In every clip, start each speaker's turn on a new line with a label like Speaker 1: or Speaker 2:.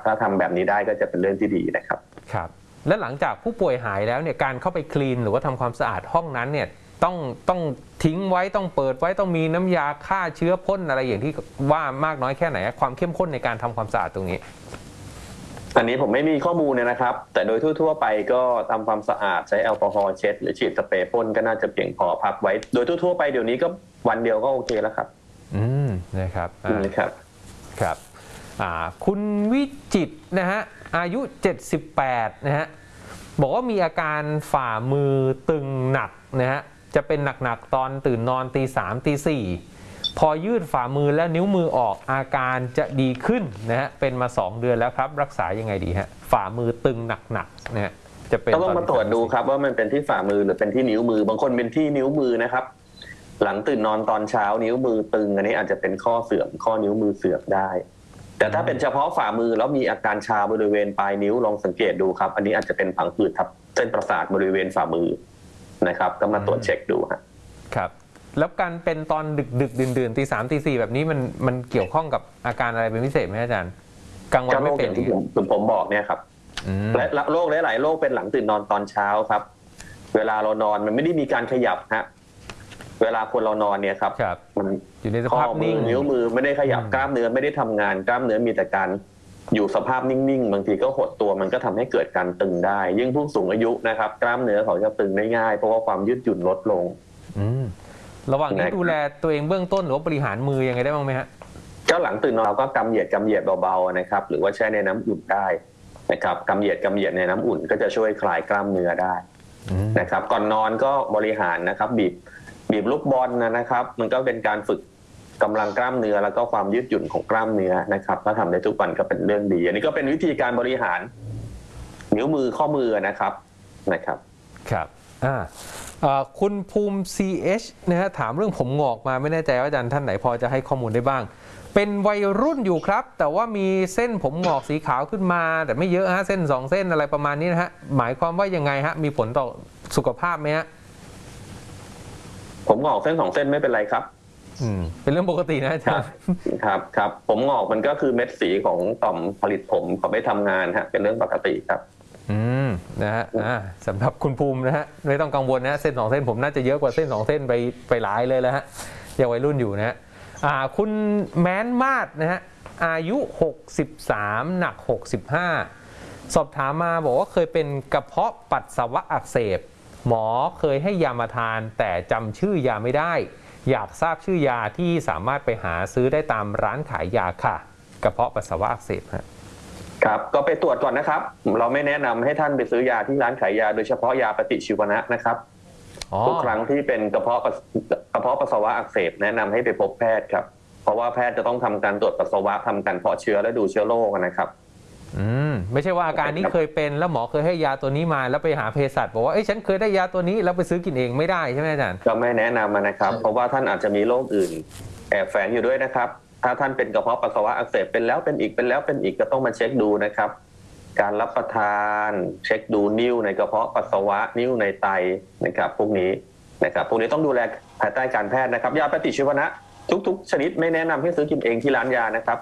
Speaker 1: ถ้าทำแบบนี้ได้ก็จะเป็นเรื่องที่ดีนะครับ
Speaker 2: ครับและหลังจากผู้ป่วยหายแล้วเนี่ยการเข้าไปคลีนหรือว่าทำความสะอาดห้องนั้นเนี่ยต้องทิ้งไว้ต้องเปิดไว้ต้องมีน้ำยาฆ่าเชื้อพ่นอะไรอย่างที่ว่ามากน้อยแค่ไหนความเข้มข้นในการทำความสะอาดตรงนี้
Speaker 1: อันนี้ผมไม่มีข้อมูลนะครับแต่โดยทั่วๆไปก็ทำความสะอาดใช้แอลกอฮอล์เช็ดหรือฉีดสเปรย์พ่นก็น่าจะเพียงพอพักไว้โดยทั่วๆไปเดี๋ยวนี้ก็วันเดียวก็โอเคแล้วครับ
Speaker 2: นะครับ
Speaker 1: ครับ
Speaker 2: คุณวิจิตรนะฮะอายุ78นะฮะบอกว่ามีอาการฝ่ามือตึงหนักนะฮะจะเป็นหนักๆตอนตื่นนอนตี 3 ตี 4พอยืดฝ่ามือและนิ้วมือออกอาการจะดีขึ้นนะฮะเป็นมา2 เดือนแล้วครับรักษายังไงดีฮะฝ่ามือตึงหนักๆนะฮะจะเป็น
Speaker 1: ต้องมาตรวจดูครับว่ามันเป็นที่ฝ่ามือหรือเป็นที่นิ้วมือบางคนเป็นที่นิ้วมือนะครับหลังตื่นนอนตอนเช้านิ้วมือตึงอันนี้อาจจะเป็นข้อเสื่อมข้อนิ้วมือเสื่อมได้แต่ถ้าเป็นเฉพาะฝ่ามือแล้วมีอาการชาบริเวณปลายนิ้วลองสังเกตดูครับอันนี้อาจจะเป็นผังผืดทับเส้นประสาทบริเวณฝ่ามือนะครับก็มาตรวจเช็คดู
Speaker 2: ครับแล้วการเป็นตอนดึกดื่นตี 3 ตี 4แบบนี้มันเกี่ยวข้องกับอาการอะไรเป็นพิเศษไหมอาจารย์กลางวันไม่เป็น
Speaker 1: ที่ผมบอกเนี่ยครับและโรคหลายโรคเป็นหลังตื่นนอนตอนเช้าครับเวลาเรานอนมันไม่ได้มีการขยับฮะเวลาคนเรานอนเนี่ยครับ
Speaker 2: มันอยู่ในสภาพนิ่ง
Speaker 1: นิ้วมือไม่ได้ขยับกล้ามเนื้อไม่ได้ทำงานกล้ามเนื้อมีแต่การอยู่สภาพนิ่งๆบางทีก็หดตัวมันก็ทำให้เกิดการตึงได้ยิ่งผู้สูงอายุนะครับกล้ามเนื้อเขาจะตึงได้ง่ายเพราะว่าความยืดหยุ่นลดลง
Speaker 2: ระหว่างนี้ดูแลตัวเองเบื้องต้นหรือว่าบริหารมือยังไงได้บ้างไหมฮะ
Speaker 1: ก็หลังตื่นนอนเราก็กำเหยียดเบาๆนะครับหรือว่าแช่ในน้ำอุ่นได้นะครับกำเหยียดในน้ำอุ่นก็จะช่วยคลายกล้ามเนื้อได้นะครับก่อนนอนก็บริหารนะครับบีบลูกบอลนะครับมันก็เป็นการฝึกกำลังกล้ามเนื้อแล้วก็ความยืดหยุ่นของกล้ามเนื้อนะครับถ้าทำได้ทุกวันก็เป็นเรื่องดีอันนี้ก็เป็นวิธีการบริหารนิ้วมือข้อมือนะครับ
Speaker 2: ครับคุณภูมิ CH นะฮะถามเรื่องผมงอกมาไม่แน่ใจว่าอาจารย์ท่านไหนพอจะให้ข้อมูลได้บ้างเป็นวัยรุ่นอยู่ครับแต่ว่ามีเส้นผมงอกสีขาวขึ้นมาแต่ไม่เยอะฮะเส้น2 เส้นอะไรประมาณนี้นะฮะหมายความว่ายังไงฮะมีผลต่อสุขภาพไหมฮะ
Speaker 1: ผมงอกเส้น2 เส้นไม่เป็นไรครับ
Speaker 2: เป็นเรื่องปกตินะอาจารย์
Speaker 1: ครับผมงอกมันก็คือเม็ดสีของต่อมผลิตผมเขาไม่ทำงานฮะเป็นเรื่องปกติครับ
Speaker 2: นะฮะสำหรับคุณภูมินะฮะไม่ต้องกังวลนะเส้น2 เส้นผมน่าจะเยอะกว่าเส้น2 เส้นไปหลายเลยแล้วฮะยังวัยรุ่นอยู่นะฮะคุณแม้นมาดนะฮะอายุ63หนัก65สอบถามมาบอกว่าเคยเป็นกระเพาะปัสสาวะอักเสบหมอเคยให้ยามาทานแต่จำชื่อยาไม่ได้อยากทราบชื่อยาที่สามารถไปหาซื้อได้ตามร้านขายยาค่ะกระเพาะปัสสาวะอักเสบ
Speaker 1: ครับก็ไปตรวจก่อนนะครับเราไม่แนะนำให้ท่านไปซื้อยาที่ร้านขายยาโดยเฉพาะยาปฏิชีวนะนะครับทุกครั้งที่เป็นกระเพาะปัสสาวะอักเสบแนะนำให้ไปพบแพทย์ครับเพราะว่าแพทย์จะต้องทำการตรวจปัสสาวะทำการเพาะเชื้อและดูเชื้อโรคนะครับ
Speaker 2: ไม่ใช่ว่าอาการนี้เคยเป็นแล้วหมอเคยให้ยาตัวนี้มาแล้วไปหาเภสัชบอกว่าฉันเคยได้ยาตัวนี้แล้วไปซื้อกินเองไม่ได้ใช่ไหมอาจารย์
Speaker 1: ก็ไม่แนะนำนะครับเพราะว่าท่านอาจจะมีโรคอื่นแอบแฝงอยู่ด้วยนะครับถ้าท่านเป็นกระเพาะปัสสาวะอักเสบเป็นแล้วเป็นอีกก็ต้องมาเช็คดูนะครับการรับประทานเช็คดูนิ่วในกระเพาะปัสสาวะนิ่วในไตนะครับพวกนี้ต้องดูแลภายใต้การแพทย์นะครับยาปฏิชีวนะทุกชนิดไม่แนะนำให้ซื้อกินเองที่ร้านยานะครับ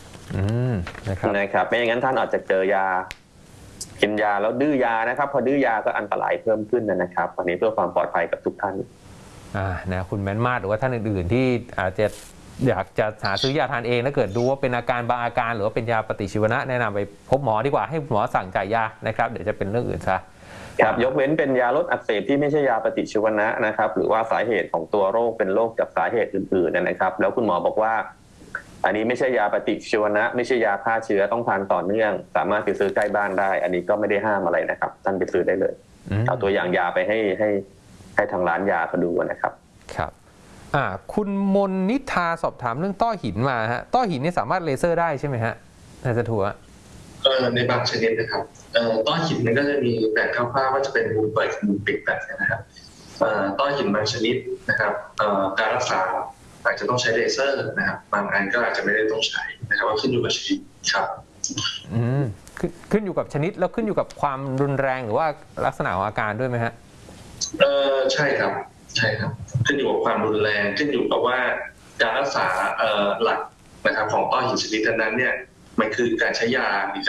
Speaker 1: นะครับไม่อย่างนั้นท่านอาจจะเจอยากินยาแล้วดื้อยานะครับพอดื้อยาก็อันตรายเพิ่มขึ้นนะครับอันนี้เพื่อความปลอดภัยกับทุกท่าน
Speaker 2: นะคุณแม้นมาดหรือว่าท่านอื่นๆที่อาจจะอยากจะหาซื้อยาทานเองถ้าเกิดดูว่าเป็นอาการบางอาการหรือว่าเป็นยาปฏิชีวนะแนะนำไปพบหมอดีกว่าให้หมอสั่งจ่ายยานะครับเดี๋ยวจะเป็นเรื่องอื่นซะ
Speaker 1: ครับยกเว้นเป็นยาลดอักเสบที่ไม่ใช่ยาปฏิชีวนะนะครับหรือว่าสาเหตุของตัวโรคเป็นโรคจากสาเหตุอื่นๆนะครับแล้วคุณหมอบอกว่าอันนี้ไม่ใช่ยาปฏิชีวนะไม่ใช่ยาฆ่าเชื้อต้องทานต่อเนื่องสามารถไปซื้อใกล้บ้านได้อันนี้ก็ไม่ได้ห้ามอะไรนะครับท่านไปซื้อได้เลยเอาตัวอย่างยาไปให้ทางร้านยาเขาดูนะครับ
Speaker 2: ครับคุณมนนิธาสอบถามเรื่องต้อหินมาฮะต้อหินนี่สามารถเลเซอร์ได้ใช่ไหมฮะอาจารย์ถั่ว
Speaker 3: ในบางชนิดนะครับต้อหินมันก็จะมีแบ่งคร่าวๆว่าจะเป็นมุมเปิดกับมุมปิดแบบนี้นะครับต้อหินบางชนิดนะครับการรักษาอาจจะต้องใช้เลเซอร์นะครับบางอันก็อาจจะไม่ได้ต้องใช้นะครับว่าขึ้นอยู่กับชนิดครับ
Speaker 2: ขึ้นอยู่กับชนิดแล้วขึ้นอยู่กับความรุนแรงหรือว่าลักษณะของอาการด้วยไหมฮะ
Speaker 3: ใช่ครับขึ้นอยู่กับความรุนแรงขึ้นอยู่กับว่าการรักษาหลักนะครับของต้อหินชนิดนั้นเนี่ยมันคือการใช้ยา